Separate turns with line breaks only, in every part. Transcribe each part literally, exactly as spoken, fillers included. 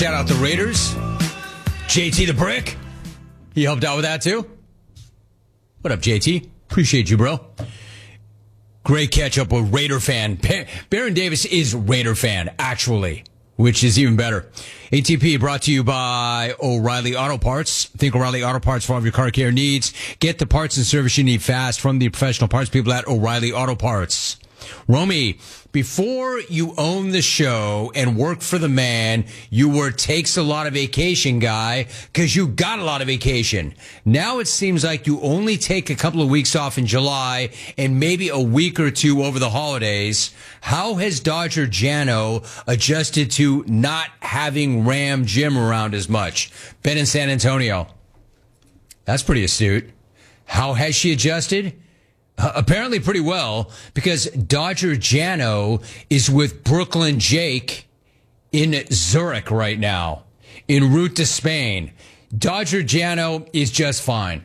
Shout out the Raiders. J T the Brick. He helped out with that too. What up, J T? Appreciate you, bro. Great catch up with Raider fan. Baron Davis is Raider fan, actually, which is even better. A T P brought to you by O'Reilly Auto Parts. Think O'Reilly Auto Parts for all of your car care needs. Get the parts and service you need fast from the professional parts people at O'Reilly Auto Parts. Romy, before you own the show and work for the man, you were takes a lot of vacation guy because you got a lot of vacation. Now it seems like you only take a couple of weeks off in July and maybe a week or two over the holidays. How has Dodger Jano adjusted to not having Ram Jim around as much? Ben in San Antonio. That's pretty astute. How has she adjusted? Uh, apparently pretty well, because Dodger Jano is with Brooklyn Jake in Zurich right now, en route to Spain. Dodger Jano is just fine.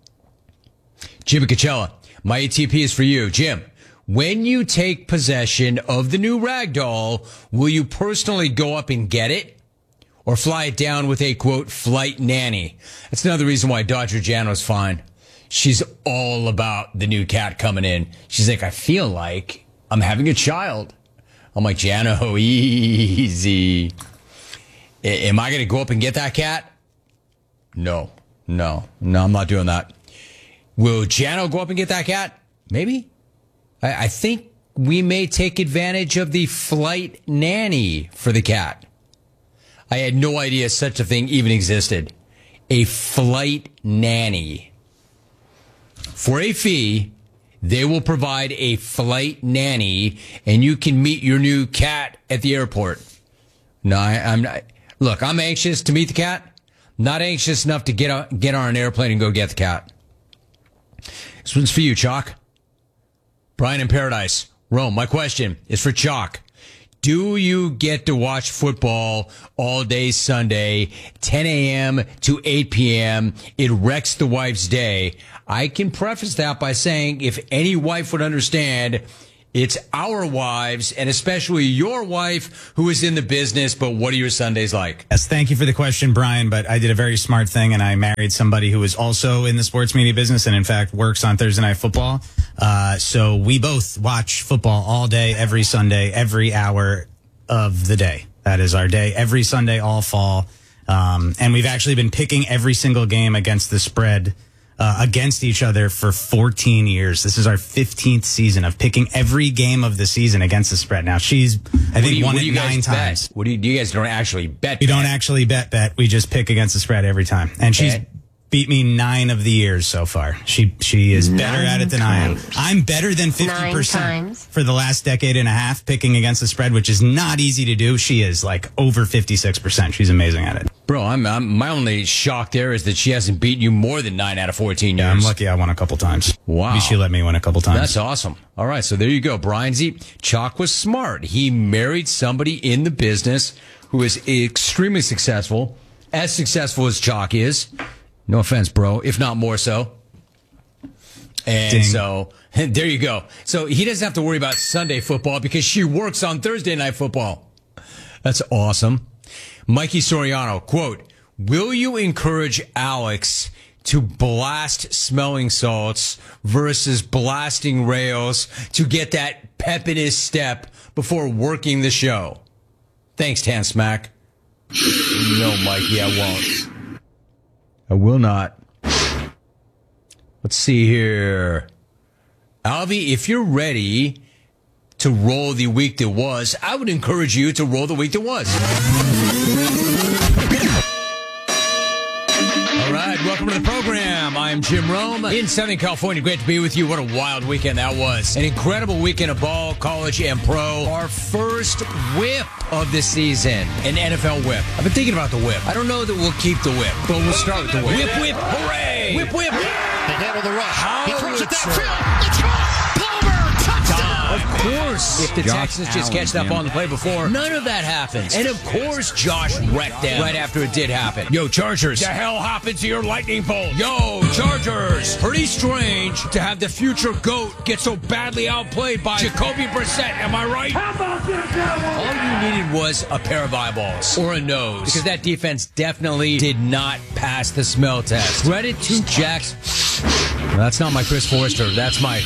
Jimmy Coachella, my A T P is for you. Jim, when you take possession of the new ragdoll, will you personally go up and get it? Or fly it down with a, quote, flight nanny? That's another reason why Dodger Jano's fine. She's all about the new cat coming in. She's like, I feel like I'm having a child. I'm like, Jano, easy. A- am I going to go up and get that cat? No, no, no, I'm not doing that. Will Jano go up and get that cat? Maybe. I, I think we may take advantage of the flight nanny for the cat. I had no idea such a thing even existed. A flight nanny. For a fee, they will provide a flight nanny, and you can meet your new cat at the airport. No, I, I'm not. Look, I'm anxious to meet the cat. Not anxious enough to get on, get on an airplane and go get the cat. This one's for you, Chalk. Brian in Paradise. Rome, my question is for Chalk. Do you get to watch football all day Sunday, ten a.m. to eight p.m.? It wrecks the wife's day. I can preface that by saying if any wife would understand, it's our wives, and especially your wife, who is in the business. But what are your Sundays like?
Yes, thank you for the question, Brian. But I did a very smart thing, and I married somebody who is also in the sports media business and, in fact, works on Thursday Night Football. Uh, so we both watch football all day, every Sunday, every hour of the day. That is our day, every Sunday, all fall. Um, and we've actually been picking every single game against the spread Uh, against each other for fourteen years. This is our fifteenth season of picking every game of the season against the spread. Now, she's, I think,
you,
won it nine times.
Bet? What do you, you guys don't actually bet?
We
bet.
don't actually bet, bet. We just pick against the spread every time. And she's
okay.
beat me nine of the years so far. She she is nine better at it than times. I am. I'm better than fifty percent for the last decade and a half picking against the spread, which is not easy to do. She is like over fifty-six percent. She's amazing at it.
Bro, I'm, I'm my only shock there is that she hasn't beaten you more than nine out of fourteen years.
Yeah, I'm lucky I won a couple times.
Wow.
Maybe she let me win a couple times.
That's awesome. All right, so there you go. Brian Z. Chalk was smart. He married somebody in the business who is extremely successful, as successful as Chalk is. No offense, bro, if not more so. And Ding. so, there you go. So he doesn't have to worry about Sunday football because she works on Thursday Night Football. That's awesome. Mikey Soriano, quote, will you encourage Alex to blast smelling salts versus blasting rails to get that pep in his step before working the show? Thanks, Tan Smack. No, Mikey, I won't. I will not. Let's see here. Alvy, if you're ready to roll the week that was, I would encourage you to roll the week that was. All right, welcome to the program. I am Jim Rome in Southern California. Great to be with you. What a wild weekend that was. An incredible weekend of ball, college, and pro. Our first whip of the season, an N F L whip. I've been thinking about the whip. I don't know that we'll keep the whip, but we'll start with the whip. Whip, whip, hooray! Whip, whip.
They handle the rush.
How
he throws it
it's
downfield. It's gone. Palmer, touchdown.
Of course. If the
Josh
Texans just
Allen,
catch that
man.
ball on the play before, none of that happens. And of course, Josh wrecked them right after it did happen. Yo, Chargers. The hell happened to your lightning bolt? Yo, Chargers. Pretty strange to have the future GOAT get so badly outplayed by Jacoby Brissett. Am I right? How about this? All you needed was a pair of eyeballs or a nose, because that defense definitely did not pass the smell test. Credit to Jax. Well, that's not my Chris Forrester. That's my...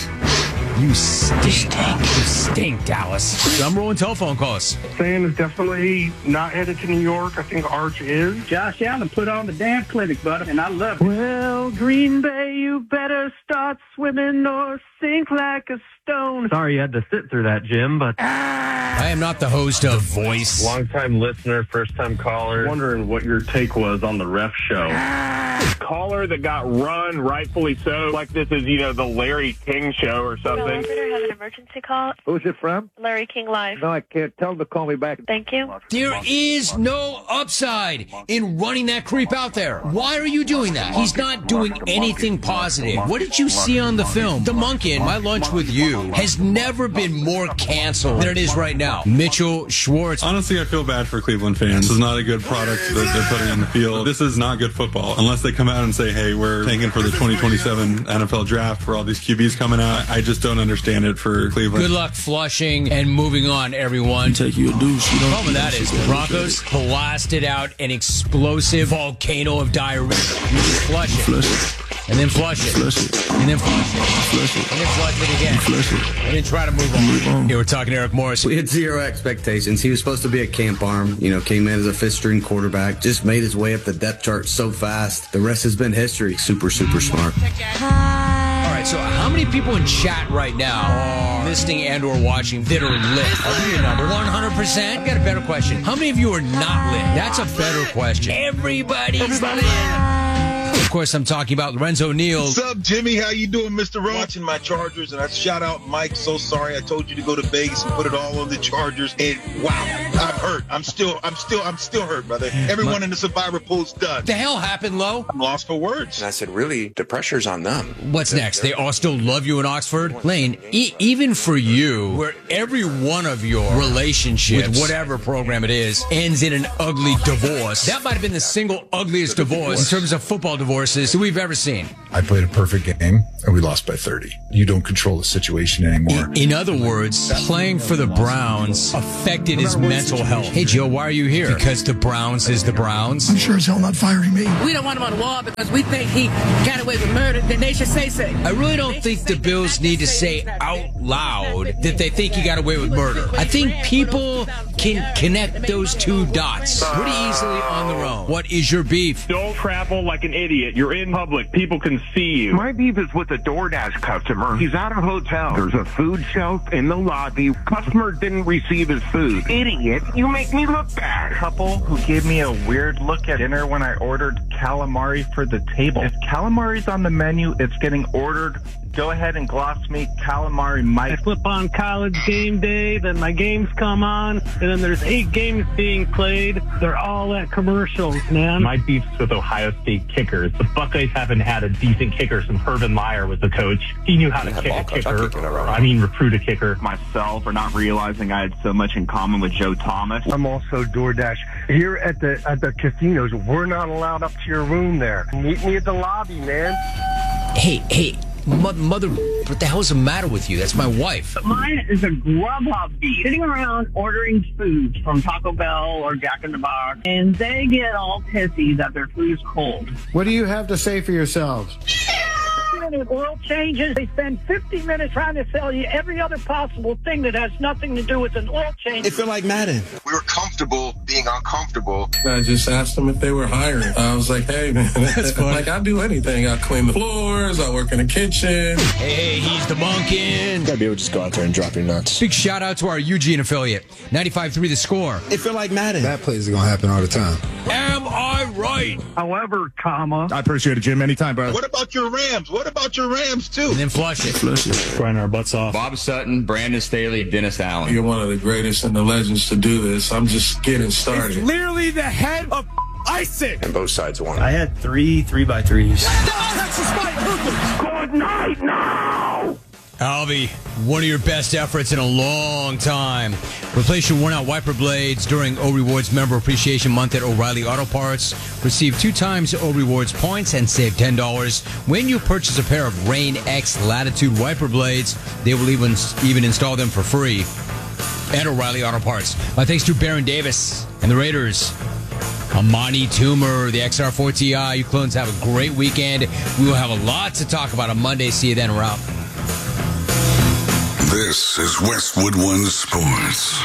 You stink. You stink, Dallas. I'm rolling telephone calls.
Sam is definitely not headed to New York. I think Arch is.
Josh Allen put on the dance clinic, buddy, and I love it.
Well, Green Bay, you better start swimming or sink like a stone. Sorry you had to sit through that, Jim, but...
I am not the host of Voice.
Long-time listener, first-time caller. Wondering what your take was on the ref show. Caller that got run, rightfully so, like this is, you know, the Larry King show or something.
The operator has an emergency call.
Who's it from?
Larry King Live.
No, I can't. Tell them to call me back.
Thank you.
There is no upside in running that creep out there. Why are you doing that? He's not doing anything positive. What did you see on the film? The Monkin, My Lunch with You, has never been more canceled than it is right now. Mitchell Schwartz.
Honestly, I feel bad for Cleveland fans. This is not a good product that they're putting on the field. This is not good football. Unless they come out and say, hey, we're tanking for the twenty twenty-seven N F L draft for all these Q Bs coming out. I just don't understand it for Cleveland.
Good luck flushing and moving on, everyone.
Take you a douche. You
The problem with that is the Broncos blasted out an explosive volcano of diarrhea. You just flush it.
Flush it.
And then flush it.
Flush it.
And then flush it.
Flush it.
And then flush it again.
Flush it.
And then try to move on.
Move on.
Here we're talking to Eric Morris.
We had zero expectations. He was supposed to be a camp arm, you know, came in as a fifth string quarterback, just made his way up the depth chart so fast. The rest has been history. Super, super smart.
All right, so how many people in chat right now are listening and or watching that are lit? I'll give you a number. one hundred percent? I've got a better question. How many of you are not lit? That's a better question. Everybody's Everybody. lit. Of course, I'm talking about Lorenzo Neal.
What's up, Jimmy? How you doing, Mister Rowe? Watching my Chargers, and I shout out Mike. So sorry, I told you to go to Vegas and put it all on the Chargers. And wow, I'm hurt. I'm still, I'm still, I'm still hurt, brother. Everyone in the Survivor pool's done.
The hell happened, Lo?
I'm lost for words.
And I said, really, the pressure's on them.
What's next? They all still love you in Oxford? Lane, e- even for you, where every one of your relationships, with whatever program it is, ends in an ugly divorce. That might have been the single ugliest divorce in terms of football divorces that we've ever seen.
I played a perfect game, and we lost by thirty. You don't control the situation anymore.
In, in other words, playing for the Browns affected his mental health. Hey, Joe, why are you here? Because the Browns is the Browns?
I'm sure as hell not firing me.
We don't want him on the wall because we think he got away with murder. Then they should say so.
I really don't think the Bills need to say out loud that they think he got away with murder. I think people can connect those two dots pretty easily on their own. What is your beef?
Don't travel like an idiot. You're in public. People can see you. My beef is with a DoorDash customer. He's at a hotel. There's a food shelf in the lobby. Customer didn't receive his food. Idiot. You make me look bad. Couple who gave me a weird look at dinner when I ordered calamari for the table. If calamari's on the menu, it's getting ordered. Go ahead and gloss me calamari Mike.
I flip on College Game Day, then my games come on, and then there's eight games being played. They're all at commercials, man.
My beef's with Ohio State kickers. The Buckeyes haven't had a decent kicker since Urban Meyer was the coach. He knew how to kick a kicker. I mean, recruit a kicker. Myself for not realizing I had so much in common with Joe Thomas. I'm also DoorDash. Here at the at the casinos, we're not allowed up to your room there. Meet me at the lobby, man.
Hey, hey. Mother, what the hell is the matter with you? That's my wife.
Mine is a Grubhub beef. Sitting around ordering food from Taco Bell or Jack in the Box, and they get all pissy that their food's cold.
What do you have to say for yourselves?
The world changes. They spend fifty minutes trying to sell you every other possible thing that has nothing to do with an oil change.
It feel like Madden.
We were comfortable being uncomfortable.
I just asked them if they were hiring. I was like, hey, man, like I do anything. I clean the floors. I work in the kitchen.
Hey, he's the Monkin.
You gotta be able to just go out there and drop your nuts.
Big shout out to our Eugene affiliate. ninety-five three The Score.
It feel like Madden.
That play is going to happen all the time.
Am I right?
However, comma.
I appreciate it, Jim. Anytime, bro.
What about your Rams? What about your Rams, too?
And then flush it.
Flush it.
Crying our butts off.
Bob Sutton, Brandon Staley, Dennis Allen.
You're one of the greatest and the legends to do this. I'm just getting started.
It's literally the head of icing.
And both sides won.
I had three three by threes.
Good night now.
Albie. One of your best efforts in a long time. Replace your worn-out wiper blades during O Rewards Member Appreciation Month at O'Reilly Auto Parts. Receive two times O Rewards points and save ten dollars when you purchase a pair of Rain X Latitude wiper blades. They will even, even install them for free at O'Reilly Auto Parts. My thanks to Baron Davis and the Raiders. Amani Toomer, the X R four T I. You clones have a great weekend. We will have a lot to talk about on Monday. See you then. We're out.
This is Westwood One Sports.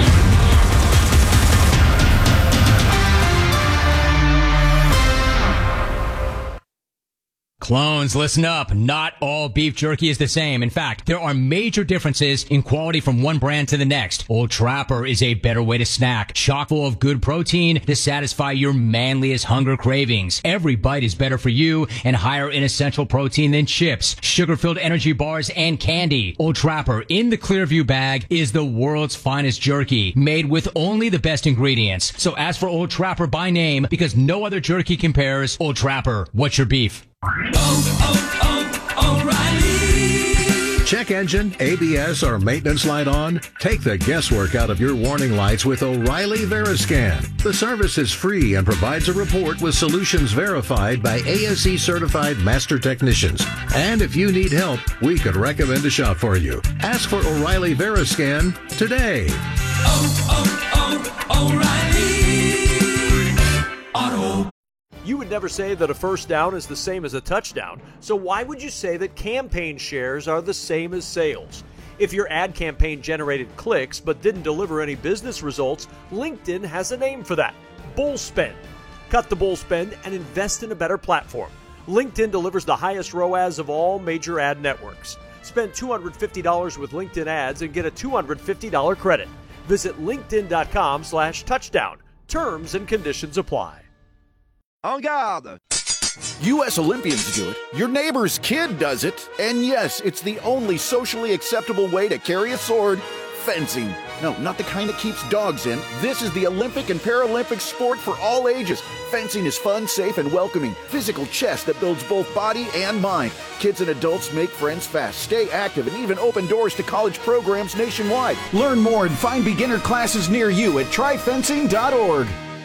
Clones, listen up. Not all beef jerky is the same. In fact, there are major differences in quality from one brand to the next. Old Trapper is a better way to snack, chock full of good protein to satisfy your manliest hunger cravings. Every bite is better for you and higher in essential protein than chips, sugar-filled energy bars, and candy. Old Trapper in the Clearview bag is the world's finest jerky, made with only the best ingredients. So ask for Old Trapper by name because no other jerky compares. Old Trapper, what's your beef?
Oh, oh, oh, O'Reilly.
Check engine, A B S, or maintenance light on? Take the guesswork out of your warning lights with O'Reilly Veriscan. The service is free and provides a report with solutions verified by A S E certified master technicians. And if you need help, we could recommend a shop for you. Ask for O'Reilly Veriscan today.
Oh, oh, oh, O'Reilly Auto.
You would never say that a first down is the same as a touchdown, so why would you say that campaign shares are the same as sales? If your ad campaign generated clicks but didn't deliver any business results, LinkedIn has a name for that: bull spend. Cut the bull spend and invest in a better platform. LinkedIn delivers the highest R O A S of all major ad networks. Spend two hundred fifty dollars with LinkedIn ads and get a two hundred fifty dollars credit. Visit linkedin.com slash touchdown. Terms and conditions apply.
En garde! U S Olympians do it, your neighbor's kid does it, and yes, it's the only socially acceptable way to carry a sword: fencing. No, not the kind that keeps dogs in. This is the Olympic and Paralympic sport for all ages. Fencing is fun, safe, and welcoming. Physical chess that builds both body and mind. Kids and adults make friends fast, stay active, and even open doors to college programs nationwide. Learn more and find beginner classes near you at try fencing dot org.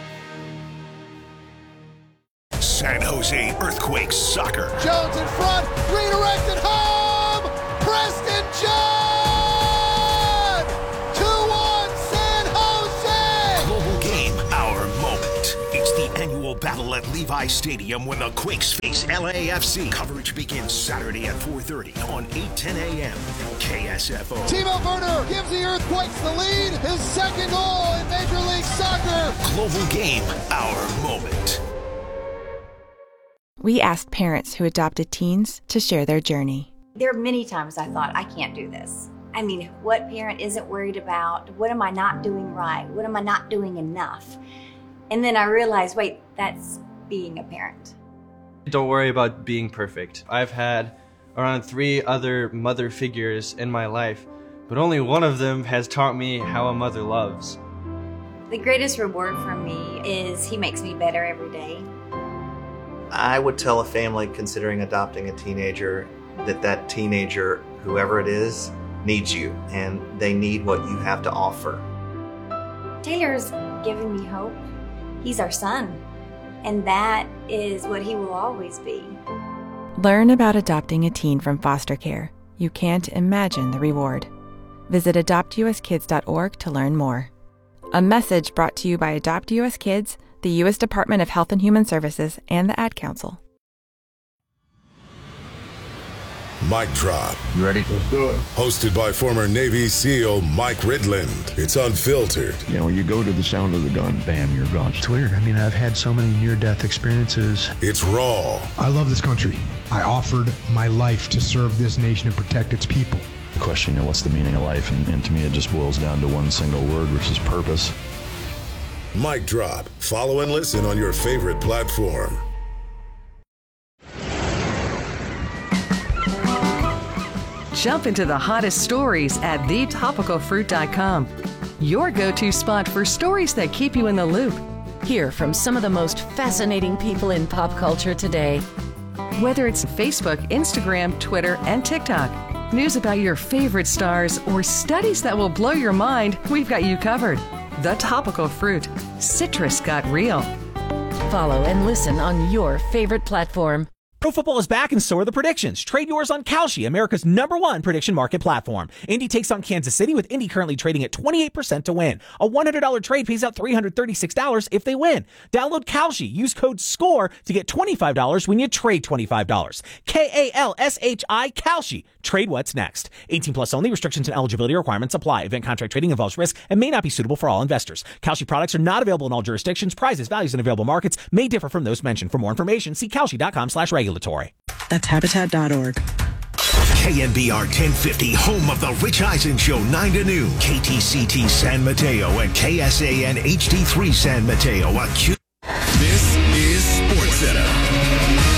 San Jose Earthquakes soccer.
Jones in front, redirected home! Preston John! two one San Jose!
Global game, our moment. It's the annual battle at Levi Stadium when the Quakes face L A F C. Coverage begins Saturday at four thirty on eight ten a.m. K S F O.
Timo Werner gives the Earthquakes the lead. His second goal in Major League Soccer.
Global game, our moment.
We asked parents who adopted teens to share their journey.
There are many times I thought, I can't do this. I mean, what parent isn't worried about? What am I not doing right? What am I not doing enough? And then I realized, wait, that's being a parent.
Don't worry about being perfect. I've had around three other mother figures in my life, but only one of them has taught me how a mother loves.
The greatest reward for me is he makes me better every day.
I would tell a family considering adopting a teenager that that teenager, whoever it is, needs you, and they need what you have to offer.
Taylor's given me hope. He's our son, and that is what he will always be.
Learn about adopting a teen from foster care. You can't imagine the reward. Visit adopt u s kids dot org to learn more. A message brought to you by Adopt U S Kids, the U S Department of Health and Human Services, and the Ad Council.
Mic Drop.
You ready? Let's do it.
Hosted by former Navy SEAL Mike Ridland. It's unfiltered.
You know, when you go to the sound of the gun, bam, you're gone. It's weird. I mean, I've had so many near-death experiences.
It's raw.
I love this country. I offered my life to serve this nation and protect its people.
The question, you know, what's the meaning of life? And, and to me, it just boils down to one single word, which is purpose.
Mic Drop. Follow and listen on your favorite platform.
Jump into the hottest stories at the topical fruit dot com. Your go-to spot for stories that keep you in the loop.
Hear from some of the most fascinating people in pop culture today.
Whether it's Facebook, Instagram, Twitter, and TikTok. news about your favorite stars, or studies that will blow your mind, we've got you covered. The Topical Fruit. Citrus got real.
Follow and listen on your favorite platform.
Pro football is back and so are the predictions. Trade yours on Kalshi, America's number one prediction market platform. Indy takes on Kansas City, with Indy currently trading at twenty-eight percent to win. A one hundred dollars trade pays out three hundred thirty-six dollars if they win. Download Kalshi. Use code SCORE to get twenty-five dollars when you trade twenty-five dollars. K A L S H I, Kalshi. Trade what's next. eighteen plus only. Restrictions and eligibility requirements apply. Event contract trading involves risk and may not be suitable for all investors. Kalshi products are not available in all jurisdictions. Prices, values, and available markets may differ from those mentioned. For more information, see kalshi.com slash regulatory.
That's habitat dot org.
K N B R ten fifty, home of the Rich Eisen Show, nine to noon. K T C T San Mateo and K S A N H D three San Mateo. Q-
This is SportsCenter.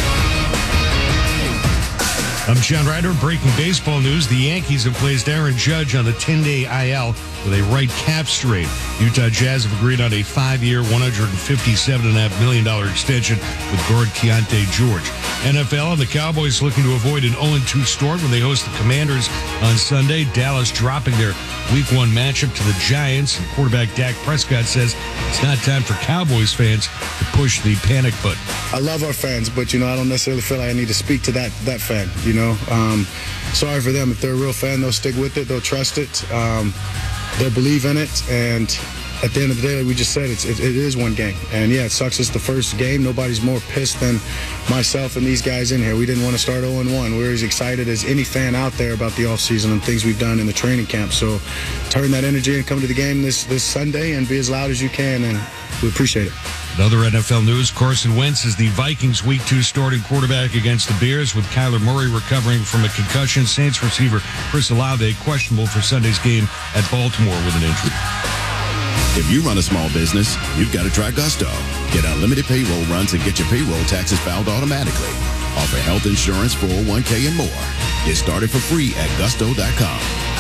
I'm John Ryder. Breaking baseball news. The Yankees have placed Aaron Judge on the ten-day I L with a right calf strain. Utah Jazz have agreed on a five-year, one hundred fifty-seven point five million dollars extension with guard Keontae George. N F L and the Cowboys looking to avoid an oh and two start when they host the Commanders on Sunday. Dallas dropping their week one matchup to the Giants. And quarterback Dak Prescott says it's not time for Cowboys fans to push the panic button.
I love our fans, but, you know, I don't necessarily feel like I need to speak to that that fan, you know. Um, sorry for them. If they're a real fan, they'll stick with it. They'll trust it. Um, they'll believe in it. And at the end of the day, like we just said, it's, it, it is one game. And, yeah, it sucks it's the first game. Nobody's more pissed than myself and these guys in here. We didn't want to start oh and one. We're as excited as any fan out there about the offseason and things we've done in the training camp. So turn that energy and come to the game this, this Sunday and be as loud as you can, and we appreciate it.
Another N F L news, Carson Wentz is the Vikings' Week two starting quarterback against the Bears, with Kyler Murray recovering from a concussion. Saints receiver Chris Olave questionable for Sunday's game at Baltimore with an injury.
If you run a small business, you've got to try Gusto. Get unlimited payroll runs and get your payroll taxes filed automatically. Offer health insurance, four oh one k, and more. Get started for free at gusto dot com.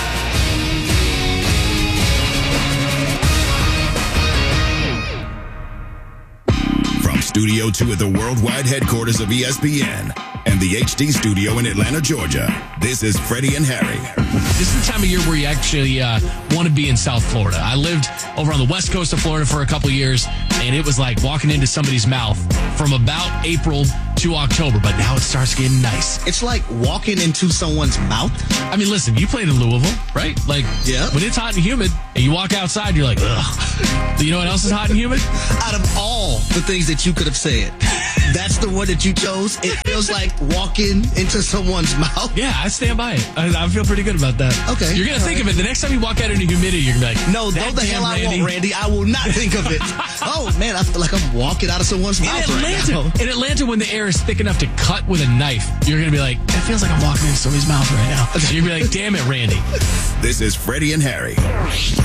Studio two at the worldwide headquarters of E S P N and the H D studio in Atlanta, Georgia. This is Freddie and Harry.
This is the time of year where you actually uh, want to be in South Florida. I lived over on the west coast of Florida for a couple years, and it was like walking into somebody's mouth from about April to October, but now it starts getting nice.
It's like walking into someone's mouth.
I mean, listen, you played in Louisville, right? Like,
yeah.
When it's hot and humid, and you walk outside, you're like, ugh. Do you know what else is hot and humid?
Out of all the things that you could have said, that's the one that you chose. It feels like walking into someone's mouth.
Yeah, I stand by it. I, I feel pretty good about that.
Okay.
You're going to think right. of it. The next time you walk out into humidity, you're going to be like,
no, no, the hell I won't, Randy. I will not think of it. Oh, man, I feel like I'm walking out of someone's
in
mouth
Atlanta,
right now.
In Atlanta, when the air is thick enough to cut with a knife, you're going to be like, it feels like I'm walking into somebody's mouth right now. You're going to be like, damn it, Randy.
This is Freddie and Harry.